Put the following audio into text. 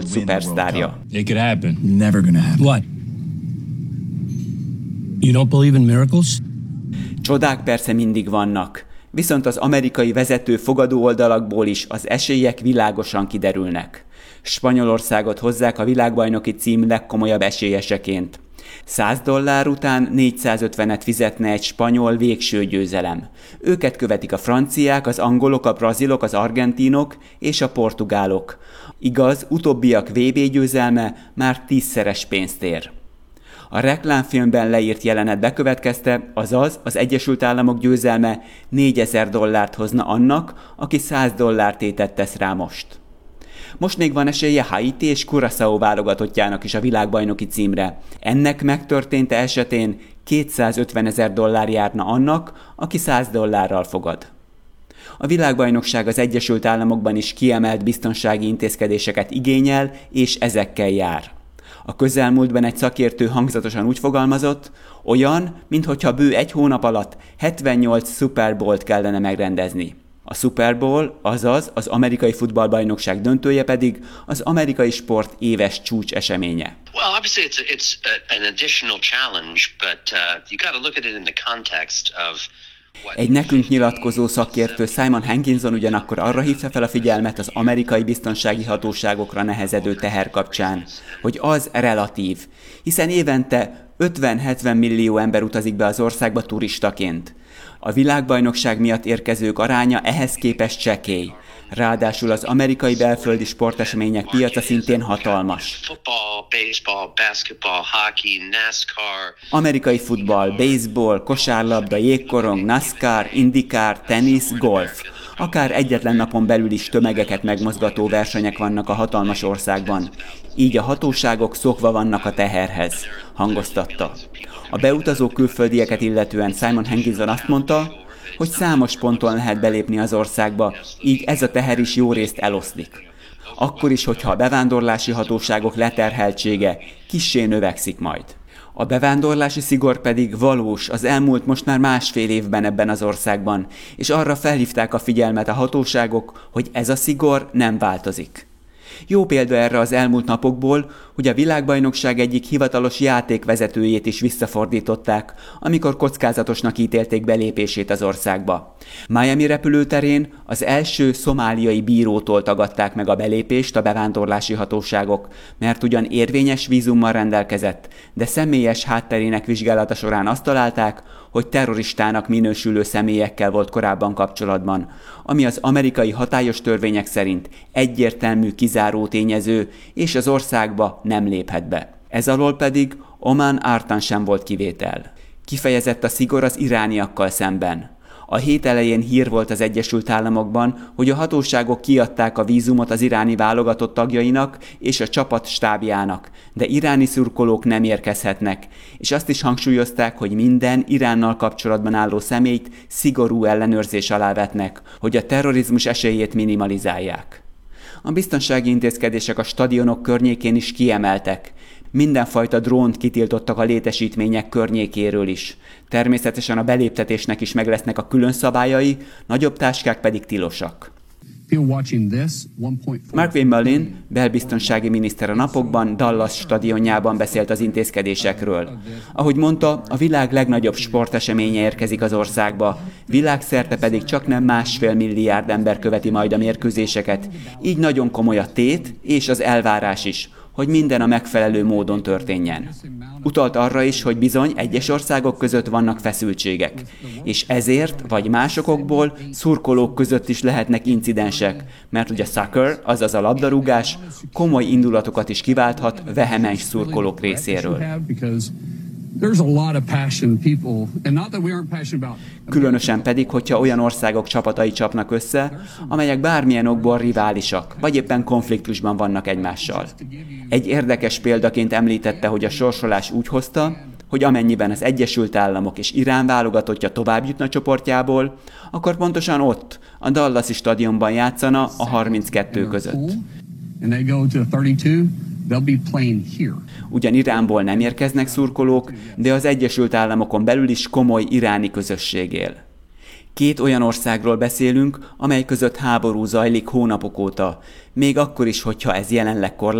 volt szupersztárja. It could happen. Never gonna happen. What? You don't believe in miracles? Csodák persze mindig vannak, viszont az amerikai vezető fogadó oldalakból is az esélyek világosan kiderülnek. Spanyolországot hozzák a világbajnoki cím legkomolyabb esélyeseként. $100 után 450-et fizetne egy spanyol végső győzelem. Őket követik a franciák, az angolok, a brazilok, az argentinok és a portugálok. Igaz, utóbbiak VB győzelme már 10-szeres pénzt ér. A reklámfilmben leírt jelenet bekövetkezte, azaz az Egyesült Államok győzelme $4000 hozna annak, aki $100 tétet tesz rá most. Most még van esélye Haiti és Curaçao válogatottjának is a világbajnoki címre. Ennek megtörténte esetén $250,000 járna annak, aki $100 fogad. A világbajnokság az Egyesült Államokban is kiemelt biztonsági intézkedéseket igényel, és ezekkel jár. A közelmúltban egy szakértő hangzatosan úgy fogalmazott, olyan, minthogyha bő egy hónap alatt 78 Super Bowl-t kellene megrendezni. A Super Bowl, azaz az amerikai futballbajnokság döntője pedig az amerikai sport éves csúcs eseménye. Well, obviously it's an additional challenge, but you got to look at it in the context of egy nekünk nyilatkozó szakértő Simon Hankinson ugyanakkor arra hívta fel a figyelmet az amerikai biztonsági hatóságokra nehezedő teher kapcsán, hogy az relatív, hiszen évente 50-70 millió ember utazik be az országba turistaként. A világbajnokság miatt érkezők aránya ehhez képest csekély. Ráadásul az amerikai belföldi sportesemények piaca szintén hatalmas. Amerikai futball, baseball, kosárlabda, jégkorong, NASCAR, IndyCar, tenisz, golf. Akár egyetlen napon belül is tömegeket megmozgató versenyek vannak a hatalmas országban. Így a hatóságok szokva vannak a teherhez, hangoztatta. A beutazó külföldieket illetően Simon Hankinson azt mondta, hogy számos ponton lehet belépni az országba, így ez a teher is jó részt eloszlik. Akkor is, hogyha a bevándorlási hatóságok leterheltsége kissé növekszik majd. A bevándorlási szigor pedig valós az elmúlt most már másfél évben ebben az országban, és arra felhívták a figyelmet a hatóságok, hogy ez a szigor nem változik. Jó példa erre az elmúlt napokból, hogy a világbajnokság egyik hivatalos játékvezetőjét is visszafordították, amikor kockázatosnak ítélték belépését az országba. Miami repülőterén az első szomáliai bírótól tagadták meg a belépést a bevándorlási hatóságok, mert ugyan érvényes vízummal rendelkezett, de személyes hátterének vizsgálata során azt találták, hogy terroristának minősülő személyekkel volt korábban kapcsolatban, ami az amerikai hatályos törvények szerint egyértelmű kizáró tényező, és az országba nem léphet be. Ez alól pedig Oman Artan sem volt kivétel. Kifejezett a szigor az irániakkal szemben. A hét elején hír volt az Egyesült Államokban, hogy a hatóságok kiadták a vízumot az iráni válogatott tagjainak és a csapat stábjának, de iráni szurkolók nem érkezhetnek, és azt is hangsúlyozták, hogy minden Iránnal kapcsolatban álló személyt szigorú ellenőrzés alá vetnek, hogy a terrorizmus esélyét minimalizálják. A biztonsági intézkedések a stadionok környékén is kiemeltek. Mindenfajta drónt kitiltottak a létesítmények környékéről is. Természetesen a beléptetésnek is meg lesznek a külön szabályai, nagyobb táskák pedig tilosak. Mark Wimberlin, belbiztonsági miniszter a napokban Dallas stadionjában beszélt az intézkedésekről. Ahogy mondta, a világ legnagyobb sporteseménye érkezik az országba, világszerte pedig csaknem 1,5 milliárd ember követi majd a mérkőzéseket, így nagyon komoly a tét és az elvárás is, hogy minden a megfelelő módon történjen. Utalt arra is, hogy bizony egyes országok között vannak feszültségek, és ezért, vagy más okokból szurkolók között is lehetnek incidensek, mert ugye a soccer, azaz a labdarúgás, komoly indulatokat is kiválthat vehemens szurkolók részéről. Különösen pedig, hogyha olyan országok csapatai csapnak össze, amelyek bármilyen okból riválisak, vagy éppen konfliktusban vannak egymással. Egy érdekes példaként említette, hogy a sorsolás úgy hozta, hogy amennyiben az Egyesült Államok és Irán válogatottja tovább jutna csoportjából, akkor pontosan ott, a Dallasi stadionban játszana a 32 között. Ugyan Iránból nem érkeznek szurkolók, de az Egyesült Államokon belül is komoly iráni közösség él. Két olyan országról beszélünk, amely között háború zajlik hónapok óta, még akkor is, hogyha ez jelenleg korlátozott,